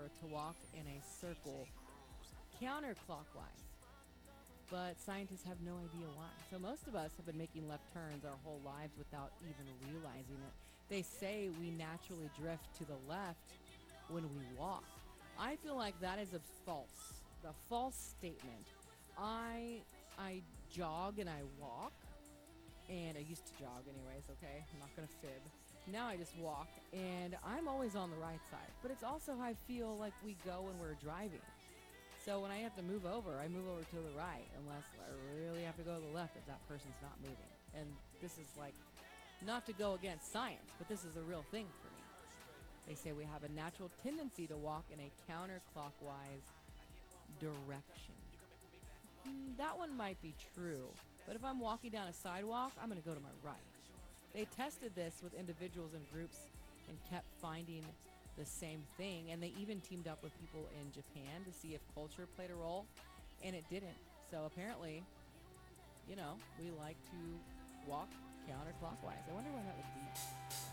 prefer to walk in a circle counterclockwise, but scientists have no idea why. So most of us have been making left turns our whole lives without even realizing it. They say we naturally drift to the left when we walk. I feel like that is a false statement. I jog and I walk, and I used to jog anyways, okay? I'm not gonna fib. Now I just walk, and I'm always on the right side. But it's also how I feel like we go when we're driving. So when I have to move over, I move over to the right, unless I really have to go to the left if that person's not moving. And this is like, not to go against science, but this is a real thing for me. They say we have a natural tendency to walk in a counterclockwise direction. That one might be true, but if I'm walking down a sidewalk, I'm going to go to my right. They tested this with individuals and groups and kept finding the same thing, and they even teamed up with people in Japan to see if culture played a role, and it didn't. So apparently, we like to walk counterclockwise. I wonder why that would be.